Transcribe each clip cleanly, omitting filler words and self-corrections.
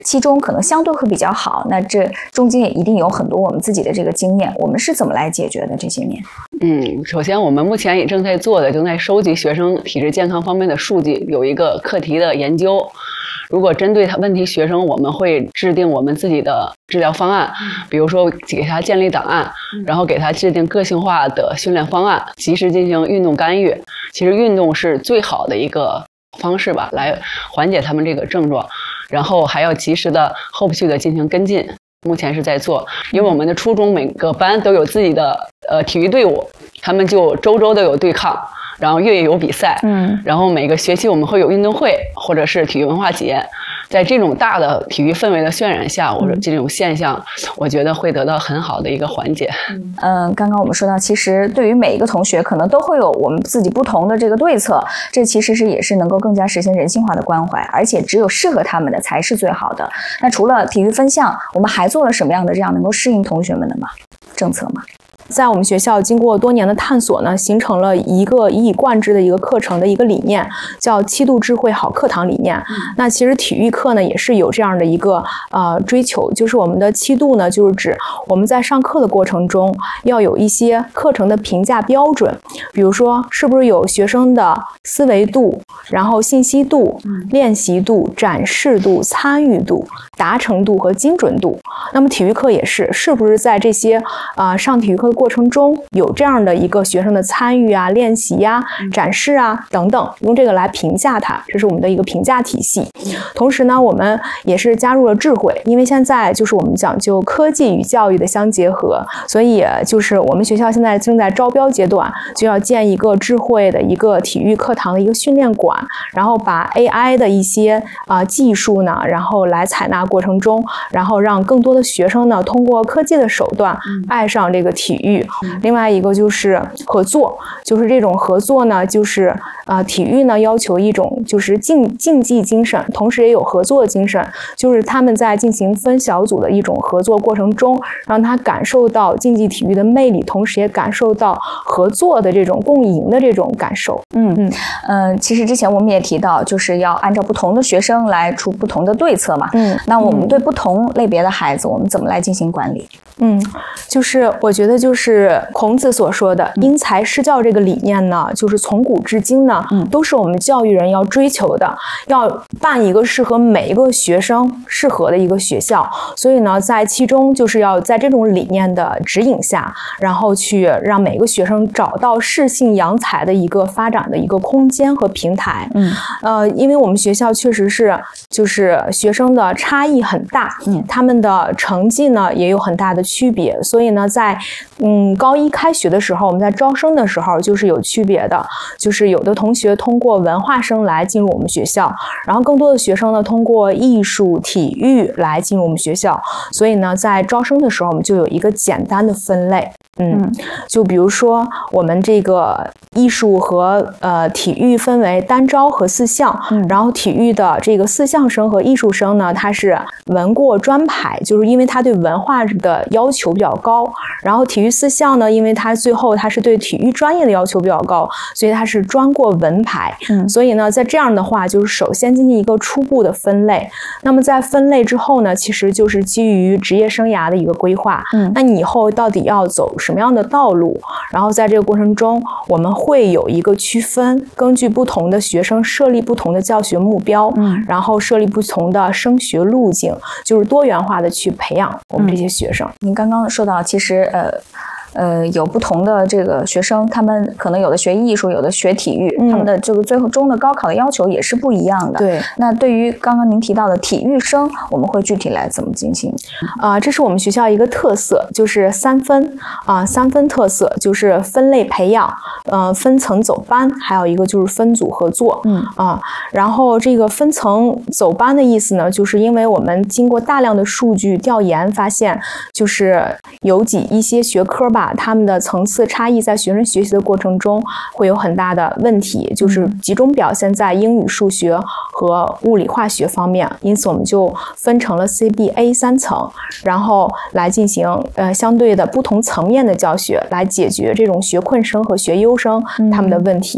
期中可能相对会比较好，那这中间也一定有很多我们自己的这个经验，我们是怎么来解决的这些面？ 首先我们目前也正在收集学生体质健康方面的数据，有一个课题的研究。如果针对问题学生，我们会制定我们自己的治疗方案，比如说给他建立档案，然后给他制定个性化的训练方案，及时进行运动干预。其实运动是最好的一个方式吧，来缓解他们这个症状，然后还要及时的后续的进行跟进。目前是在做，因为我们的初中每个班都有自己的体育队伍，他们就周都有对抗，然后月有比赛，然后每个学期我们会有运动会或者是体育文化节。在这种大的体育氛围的渲染下，我说这种现象，我觉得会得到很好的一个缓解。 刚刚我们说到，其实对于每一个同学，可能都会有我们自己不同的这个对策，这其实也是能够更加实现人性化的关怀，而且只有适合他们的才是最好的。那除了体育分项，我们还做了什么样的这样能够适应同学们的政策吗？ 在我们学校经过多年的探索呢，形成了一个一以贯之的一个课程的一个理念，叫7度智慧好课堂理念。那其实体育课呢也是有这样的一个追求，就是我们的7度呢，就是指我们在上课的过程中要有一些课程的评价标准，比如说是不是有学生的思维度，然后信息度、练习度、展示度、参与度、达成度和精准度。那么体育课也是不是在这些上体育课的过程中有这样的一个学生的参与啊、练习啊、展示啊等等，用这个来评价它，这是我们的一个评价体系。同时呢，我们也是加入了智慧，因为现在就是我们讲究科技与教育的相结合，所以就是我们学校现在正在招标阶段，就要建一个智慧的一个体育课堂的一个训练馆，然后把 AI 的一些技术呢，然后来采纳过程中，然后让更多的学生呢通过科技的手段爱上这个体育。另外一个就是合作，就是这种合作呢，就是体育呢要求一种就是竞技精神，同时也有合作的精神，就是他们在进行分小组的一种合作过程中，让他感受到竞技体育的魅力，同时也感受到合作的这种共赢的这种感受。 其实之前我们也提到，就是要按照不同的学生来出不同的对策嘛。那我们对不同类别的孩子，我们怎么来进行管理？ 就是我觉得就是孔子所说的因材施教这个理念呢，就是从古至今呢，都是我们教育人要追求的，要办一个适合每一个学生适合的一个学校。所以呢，在其中就是要在这种理念的指引下，然后去让每个学生找到适性扬才的一个发展的一个空间和平台。因为我们学校确实是就是学生的差异很大，他们的成绩呢也有很大的区别，所以呢，在高一开学的时候，我们在招生的时候就是有区别的，就是有的同学通过文化生来进入我们学校，然后更多的学生呢通过艺术、体育来进入我们学校，所以呢，在招生的时候我们就有一个简单的分类。就比如说我们这个艺术和体育分为单招和4项，然后体育的这个4项生和艺术生呢，它是文过专排，就是因为它对文化的要求比较高，然后体育4项呢，因为它最后它是对体育专业的要求比较高，所以它是专过文排。所以呢，在这样的话，就是首先进行一个初步的分类，那么在分类之后呢，其实就是基于职业生涯的一个规划。那你以后到底要走什么样的道路，然后在这个过程中我们会有一个区分，根据不同的学生设立不同的教学目标，然后设立不同的升学路径，就是多元化的去培养我们这些学生。 您刚刚说到其实有不同的这个学生，他们可能有的学艺术，有的学体育，他们的这个最后中的高考的要求也是不一样的。 对， 那对于刚刚您提到的体育生，我们会具体来怎么进行？ 这是我们学校一个特色，就是3分3分特色，就是分类培养，分层走班，还有一个就是分组合作。然后这个分层走班的意思呢，就是因为我们经过大量的数据调研发现，就是有一些学科吧，他们的层次差异在学生学习的过程中会有很大的问题，就是集中表现在英语、数学和物理化学方面，因此我们就分成了 CBA 3层，然后来进行相对的不同层面的教学，来解决这种学困生和学优生他们的问题。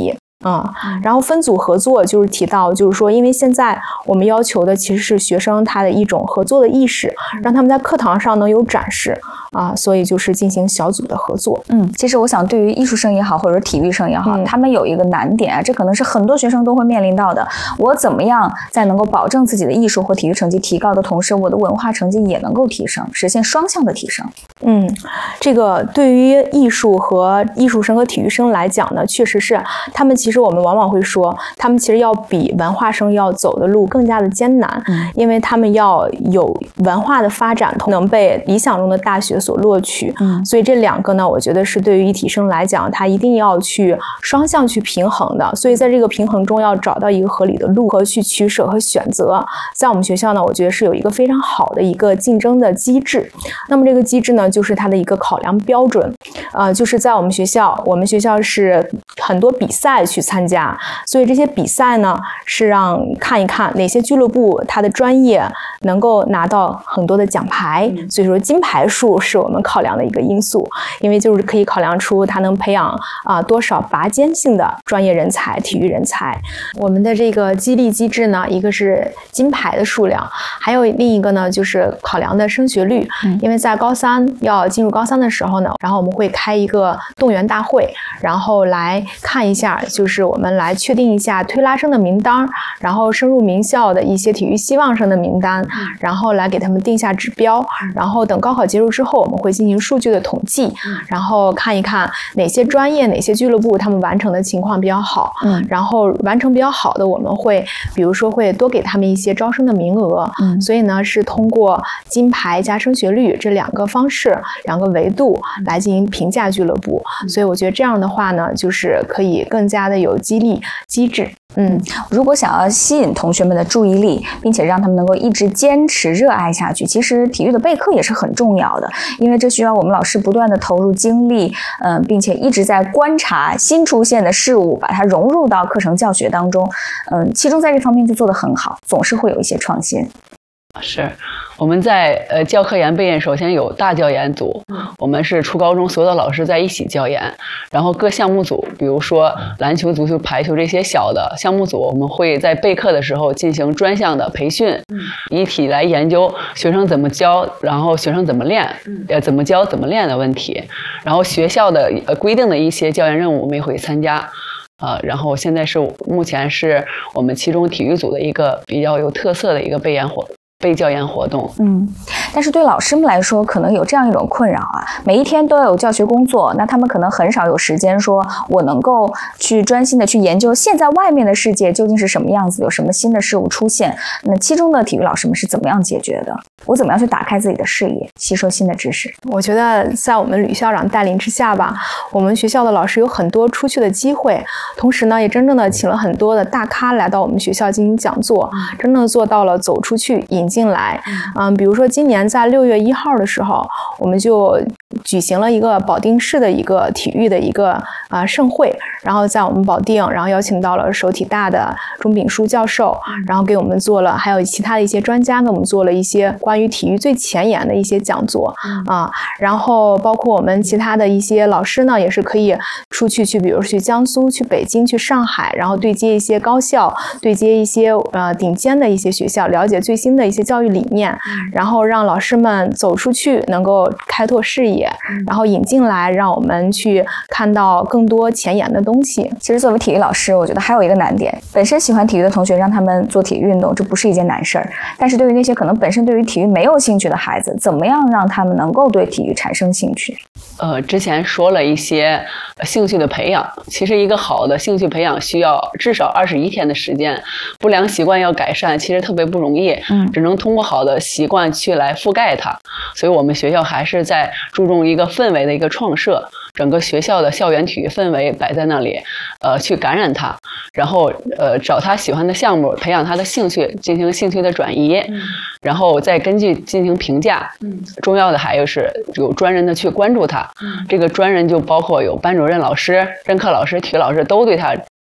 然后分组合作就是提到，就是说，因为现在我们要求的其实是学生他的一种合作的意识，让他们在课堂上能有展示所以就是进行小组的合作。 其实我想对于艺术生也好，或者体育生也好，他们有一个难点这可能是很多学生都会面临到的。我怎么样在能够保证自己的艺术或体育成绩提高的同时，我的文化成绩也能够提升，实现双向的提升？ 这个对于艺术和艺术生和体育生来讲呢，确实是他们其实我们往往会说，他们其实要比文化生要走的路更加的艰难，因为他们要有文化的发展，能被理想中的大学所录取。所以这两个呢，我觉得是对于艺体生来讲，他一定要去双向去平衡的。所以在这个平衡中，要找到一个合理的路和去取舍和选择。在我们学校呢，我觉得是有一个非常好的一个竞争的机制。那么这个机制呢，就是它的一个考量标准。就是在我们学校是很多比赛去参加，所以这些比赛呢，是让看一看哪些俱乐部它的专业能够拿到很多的奖牌。所以说金牌数是我们考量的一个因素，因为就是可以考量出它能培养多少拔尖性的专业人才、体育人才。我们的这个激励机制呢，一个是金牌的数量，还有另一个呢就是考量的升学率。因为在高三要进入高三的时候呢，然后我们会开一个动员大会，然后来看一下，就是我们来确定一下推拉生的名单，然后升入名校的一些体育希望生的名单，然后来给他们定下指标，然后等高考结束之后，我们会进行数据的统计，然后看一看哪些专业、哪些俱乐部他们完成的情况比较好，然后完成比较好的，我们会比如说会多给他们一些招生的名额。所以呢，是通过金牌加升学率这两个方式、两个维度来进行评价俱乐部。所以我觉得这样的话呢，就是可以更加的有激励机制。 如果想要吸引同学们的注意力，并且让他们能够一直坚持热爱下去，其实体育的备课也是很重要的，因为这需要我们老师不断的投入精力，并且一直在观察新出现的事物，把它融入到课程教学当中。其中在这方面就做得很好，总是会有一些创新。 是我们在教科研备研，首先有大教研组，我们是初高中所有的老师在一起教研，然后各项目组，比如说篮球、足球、排球这些小的项目组，我们会在备课的时候进行专项的培训，一体来研究学生怎么教，然后学生怎么练，怎么教怎么练的问题，然后学校的规定的一些教研任务我们也会参加。然后现在目前是我们其中体育组的一个比较有特色的一个备教研活动。 但是对老师们来说，可能有这样一种困扰每一天都要有教学工作，那他们可能很少有时间说我能够去专心的去研究现在外面的世界究竟是什么样子，有什么新的事物出现。那其中的体育老师们是怎么样解决的？我怎么样去打开自己的视野，吸收新的知识？ 我觉得在我们吕校长带领之下吧，我们学校的老师有很多出去的机会，同时呢，也真正的请了很多的大咖来到我们学校进行讲座，真正做到了走出去引进来。比如说今年在6月1号的时候，我们就举行了一个保定市的一个体育的一个盛会，然后在我们保定，然后邀请到了首体大的钟炳书教授，然后给我们做了，还有其他的一些专家给我们做了一些关于体育最前沿的一些讲座然后包括我们其他的一些老师呢，也是可以出去比如去江苏、去北京、去上海，然后对接一些高校，对接一些顶尖的一些学校，了解最新的一些教育理念，然后让老师们走出去，能够开拓视野，然后引进来，让我们去看到更多前沿的东西。 其实作为体育老师，我觉得还有一个难点，本身喜欢体育的同学让他们做体育运动，这不是一件难事儿。但是对于那些可能本身对于体育没有兴趣的孩子，怎么样让他们能够对体育产生兴趣？ 之前说了一些兴趣的培养，其实一个好的兴趣培养需要至少21天的时间，不良习惯要改善其实特别不容易，只能通过好的习惯去来覆盖它。所以我们学校还是在注重一个氛围的一个创设，整个学校的校园体育氛围摆在那里，去感染他，然后找他喜欢的项目，培养他的兴趣，进行兴趣的转移，然后再根据进行评价。重要的还有是有专人的去关注他，这个专人就包括有班主任老师、任课老师、体育老师都对他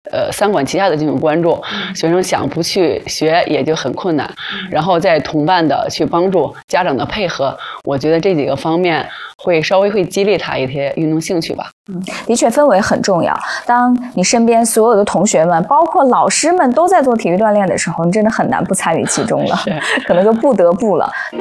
三管齐下的这种关注，学生想不去学也就很困难，然后再同伴的去帮助，家长的配合，我觉得这几个方面会稍微会激励他一些运动兴趣吧。 的确氛围很重要。当你身边所有的同学们，包括老师们都在做体育锻炼的时候，你真的很难不参与其中了，可能就不得不了。